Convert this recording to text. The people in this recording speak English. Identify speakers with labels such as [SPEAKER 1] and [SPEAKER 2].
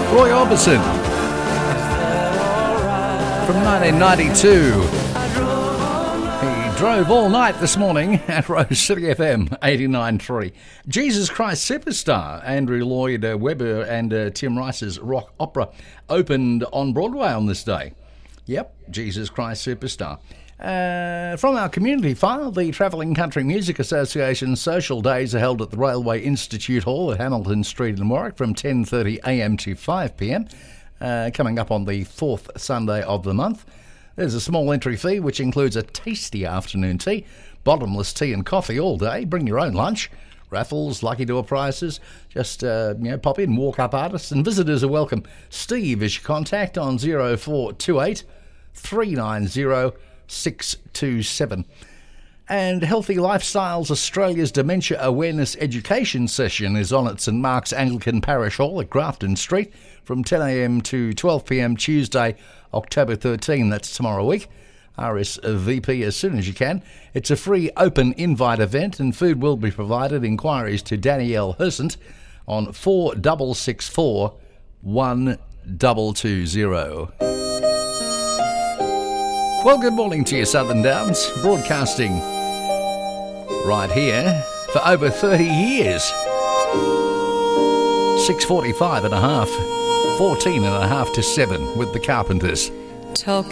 [SPEAKER 1] Roy Orbison from 1992. He drove all night this morning at Rose City FM 89.3. Jesus Christ Superstar, Andrew Lloyd Webber and Tim Rice's rock opera, opened on Broadway on this day. Yep, Jesus Christ Superstar. From our community file, the Travelling Country Music Association's social days are held at the Railway Institute Hall at Hamilton Street in Warwick from 10:30am to 5pm, coming up on the fourth Sunday of the month. There's a small entry fee which includes a tasty afternoon tea, bottomless tea and coffee all day. Bring your own lunch, raffles, lucky door prizes. Just pop in, walk up artists, and visitors are welcome. Steve is your contact on 0428 390 627. And Healthy Lifestyles Australia's Dementia Awareness Education Session is on at St Mark's Anglican Parish Hall at Grafton Street from 10am to 12pm Tuesday, October 13. That's tomorrow week. RSVP as soon as you can. It's a free open invite event and food will be provided. Inquiries to Danielle Hersant on 4664 1220. Well, good morning to you, Southern Downs. Broadcasting right here for over 30 years. 6:45 and a half, 14 and a half to 7 with the Carpenters.